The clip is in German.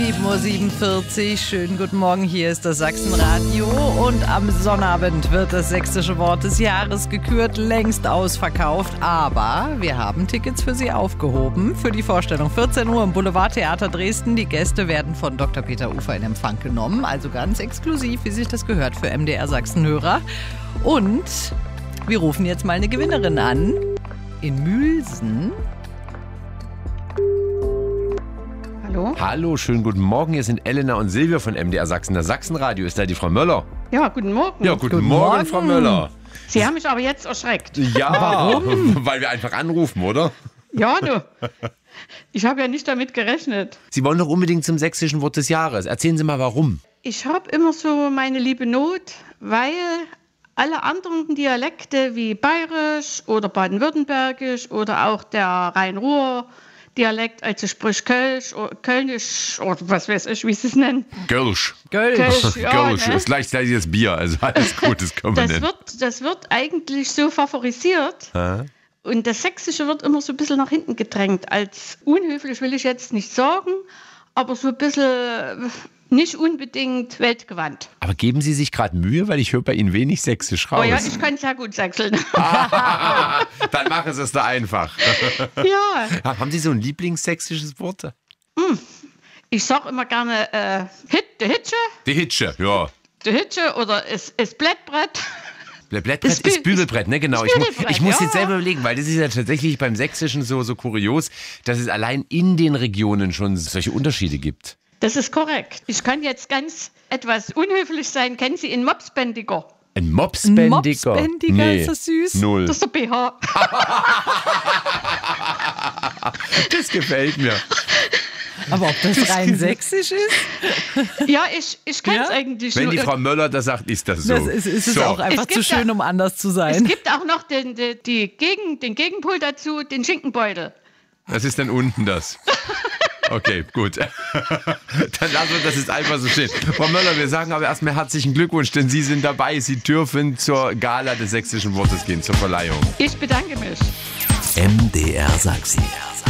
7:47 Uhr. Schönen guten Morgen, hier ist das Sachsenradio. Und am Sonnabend wird das sächsische Wort des Jahres gekürt, längst ausverkauft. Aber wir haben Tickets für Sie aufgehoben. Für die Vorstellung 14 Uhr im Boulevardtheater Dresden. Die Gäste werden von Dr. Peter Ufer in Empfang genommen. Also ganz exklusiv, wie sich das gehört für MDR Sachsen-Hörer. Und wir rufen jetzt mal eine Gewinnerin an. In Mülsen. Hallo? Hallo, schönen guten Morgen. Hier sind Elena und Silvia von MDR Sachsen. Das Sachsenradio. Ist da die Frau Möller? Ja, guten Morgen. Ja, guten Morgen, Frau Möller. Sie haben mich aber jetzt erschreckt. Ja, warum? Weil wir einfach anrufen, oder? Ja, du. Ich habe ja nicht damit gerechnet. Sie wollen doch unbedingt zum sächsischen Wort des Jahres. Erzählen Sie mal, warum. Ich habe immer so meine liebe Not, weil alle anderen Dialekte wie Bayerisch oder Baden-Württembergisch oder auch der Rhein-Ruhr-Dialekt, also sprich Kölnisch oder was weiß ich, wie sie es nennen. Gölsch. Kölsch, ja, Gölsch ne? ist gleichzeitig Bier, also alles gut, das können wir nennen. Das wird eigentlich so favorisiert. Und das Sächsische wird immer so ein bisschen nach hinten gedrängt. Als unhöflich will ich jetzt nicht sagen, aber so ein bisschen nicht unbedingt weltgewandt. Aber geben Sie sich gerade Mühe, weil ich höre bei Ihnen wenig Sächsisch raus. Oh ja, ich kann sehr gut sächseln. Dann machen Sie es da einfach. Ja. Haben Sie so ein lieblingssächsisches Wort? Ich sage immer gerne die Hitsche. Die Hitsche, ja. Die Hitsche oder das Blättbrett. Blättbrett ist Bügelbrett, ne? Genau. Ich muss ja. jetzt selber überlegen, weil das ist ja tatsächlich beim Sächsischen so kurios, dass es allein in den Regionen schon solche Unterschiede gibt. Das ist korrekt. Ich kann jetzt ganz etwas unhöflich sein. Kennen Sie einen Mopsbändiger? Ein Mopsbändiger? Nee. Ist das süß? Null. Das ist der BH. Das gefällt mir. Aber ob das rein sächsisch ist? Ja, ich kenne es eigentlich Wenn nur. die Frau Möller das sagt, ist das so. Das ist es auch einfach zu schön, um anders zu sein. Es gibt auch noch den Gegenpol dazu, den Schinkenbeutel. Das ist dann unten das. Okay, gut. Dann lassen wir das jetzt einfach so stehen. Frau Möller, wir sagen aber erstmal herzlichen Glückwunsch, denn Sie sind dabei. Sie dürfen zur Gala des sächsischen Wortes gehen, zur Verleihung. Ich bedanke mich. MDR Sachsen.